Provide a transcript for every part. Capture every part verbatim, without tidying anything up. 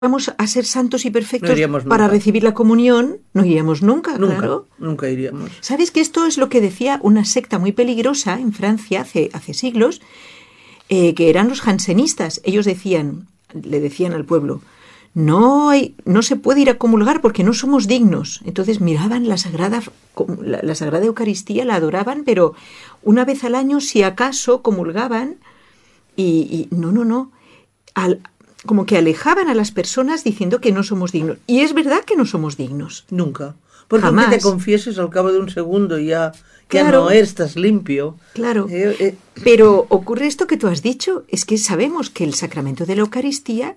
vamos a ser santos y perfectos no para recibir la comunión, no iríamos nunca, nunca, claro. Nunca iríamos. ¿Sabes que esto es lo que decía una secta muy peligrosa en Francia hace, hace siglos, eh, que eran los jansenistas? Ellos decían, le decían al pueblo, no hay, no se puede ir a comulgar porque no somos dignos. Entonces miraban la Sagrada, la, la Sagrada Eucaristía, la adoraban, pero una vez al año, si acaso, comulgaban y, y no, no, no, al... como que alejaban a las personas diciendo que no somos dignos. Y es verdad que no somos dignos. Nunca. Porque Jamás. aunque te confieses al cabo de un segundo ya, claro, ya no estás limpio. Claro. Eh, eh. Pero ocurre esto que tú has dicho, es que sabemos que el sacramento de la Eucaristía,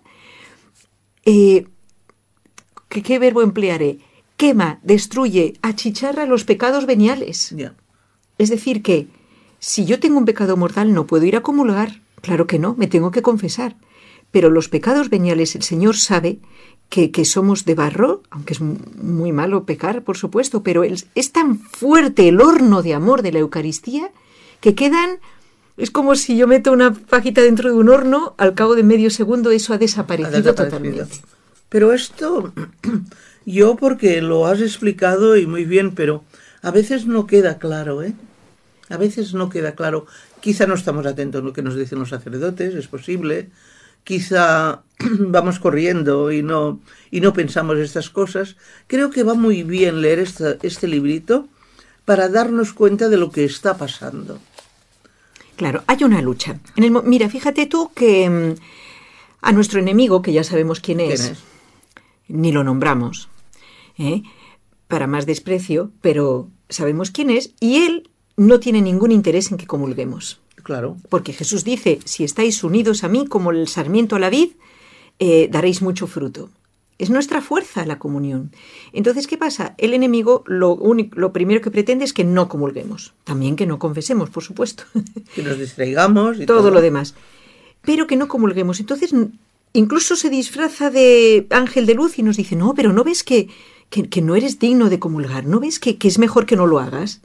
eh, ¿qué, ¿qué verbo emplearé? Quema, destruye, achicharra los pecados veniales. Yeah. Es decir que, si yo tengo un pecado mortal no puedo ir a comulgar. Claro que no, me tengo que confesar. Pero los pecados veniales, el Señor sabe que, que somos de barro, aunque es muy malo pecar, por supuesto, pero es, es tan fuerte el horno de amor de la Eucaristía que quedan, es como si yo meto una pajita dentro de un horno, al cabo de medio segundo eso ha desaparecido, ha desaparecido. totalmente. Pero esto, yo porque lo has explicado y muy bien, pero a veces no queda claro, ¿eh? A veces no queda claro. Quizá no estamos atentos a lo que nos dicen los sacerdotes, es posible. Quizá vamos corriendo y no, y no pensamos estas cosas. Creo que va muy bien leer esta, este librito para darnos cuenta de lo que está pasando. Claro, hay una lucha. En el, mira, fíjate tú que um, a nuestro enemigo, que ya sabemos quién es, ¿Quién es? Ni lo nombramos, ¿eh? Para más desprecio, pero sabemos quién es, y él no tiene ningún interés en que comulguemos. Claro. Porque Jesús dice, si estáis unidos a mí como el sarmiento a la vid, eh, daréis mucho fruto. Es nuestra fuerza la comunión. Entonces, ¿qué pasa? El enemigo lo, único, lo primero que pretende es que no comulguemos. También que no confesemos, por supuesto. Que nos distraigamos y todo, todo lo demás. Pero que no comulguemos. Entonces, incluso se disfraza de ángel de luz y nos dice, no, pero ¿no ves que, que, que no eres digno de comulgar? ¿No ves que, que es mejor que no lo hagas?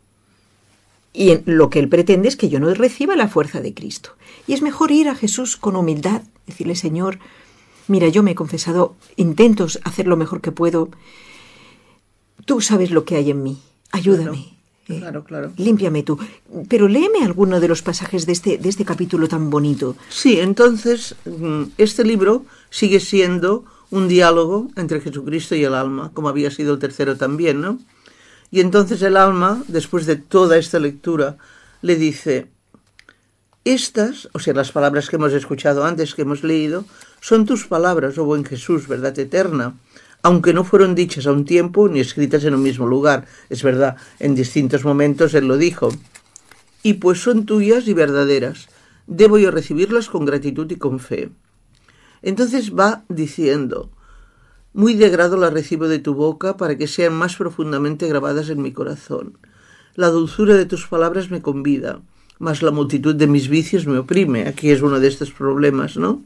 Y en, lo que él pretende es que yo no reciba la fuerza de Cristo. Y es mejor ir a Jesús con humildad, decirle, Señor, mira, yo me he confesado, intento hacer lo mejor que puedo. Tú sabes lo que hay en mí, ayúdame. Claro, claro, claro. Eh, límpiame tú. Pero léeme alguno de los pasajes de este, de este capítulo tan bonito. Sí, entonces, este libro sigue siendo un diálogo entre Jesucristo y el alma, como había sido el tercero también, ¿no? Y entonces el alma, después de toda esta lectura, le dice, estas, o sea, las palabras que hemos escuchado antes, que hemos leído, son tus palabras, oh buen Jesús, verdad eterna, aunque no fueron dichas a un tiempo ni escritas en un mismo lugar. Es verdad, en distintos momentos él lo dijo. Y pues son tuyas y verdaderas. Debo yo recibirlas con gratitud y con fe. Entonces va diciendo, muy de grado las recibo de tu boca para que sean más profundamente grabadas en mi corazón. La dulzura de tus palabras me convida, mas la multitud de mis vicios me oprime. Aquí es uno de estos problemas, ¿no?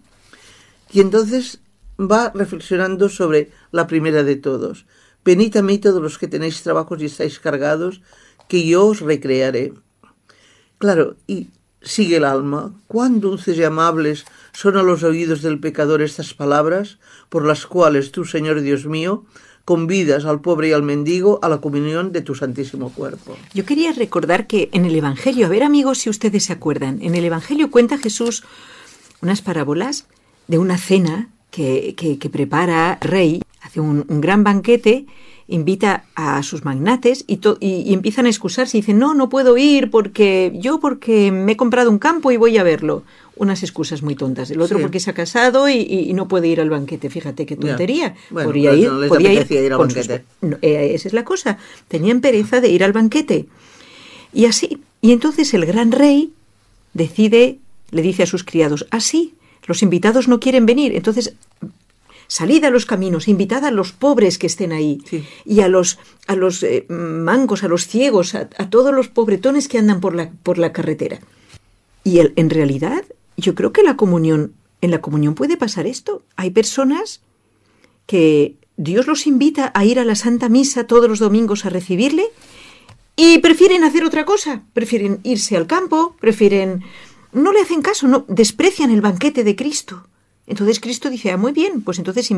Y entonces va reflexionando sobre la primera de todos. Venid a mí todos los que tenéis trabajos y estáis cargados, que yo os recrearé. Claro, y sigue el alma. Cuán dulces y amables son a los oídos del pecador estas palabras, por las cuales tú, Señor Dios mío, convidas al pobre y al mendigo a la comunión de tu santísimo cuerpo. Yo quería recordar que en el Evangelio, a ver amigos si ustedes se acuerdan, en el Evangelio cuenta Jesús unas parábolas de una cena que, que, que prepara el rey, hace un, un gran banquete, invita a sus magnates y, to, y, y empiezan a excusarse y dicen, no, no puedo ir porque yo porque me he comprado un campo y voy a verlo. Unas excusas muy tontas. El otro sí. porque se ha casado y, y, y no puede ir al banquete. Fíjate qué tontería. Yeah. Bueno, podría ir, no les podía ir, ir al banquete. Sus... No, eh, esa es la cosa. Tenían pereza de ir al banquete. Y así. Y entonces el gran rey decide, le dice a sus criados, así, los invitados no quieren venir. Entonces, salid a los caminos, invitad a los pobres que estén ahí. Sí. Y a los, a los eh, mancos, a los ciegos, a, a todos los pobretones que andan por la, por la carretera. Y el, en realidad... Yo creo que la comunión, en la comunión puede pasar esto. Hay personas que Dios los invita a ir a la Santa Misa todos los domingos a recibirle y prefieren hacer otra cosa. Prefieren irse al campo, prefieren... No le hacen caso, no desprecian el banquete de Cristo. Entonces Cristo dice, ah, muy bien, pues entonces